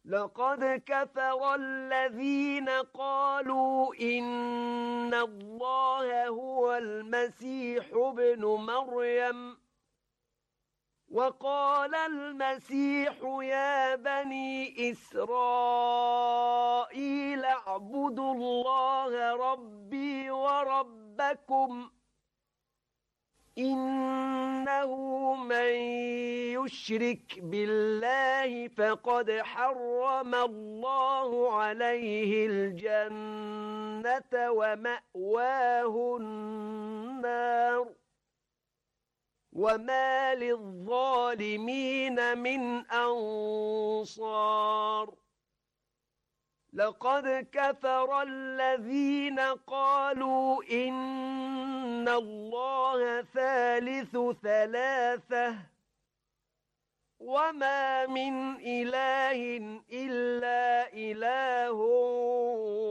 لقد كفر الذين قالوا إن الله هو المسيح ابن مريم وقال المسيح يا بني إسرائيل اعبدوا الله ربي وربكم إنه من يشرك بالله فقد حرم الله عليه الجنة ومأواه النار وما للظالمين من أنصار لقد كفر الذين قالوا إن الله ثالث ثلاثة وما من إله إلا إله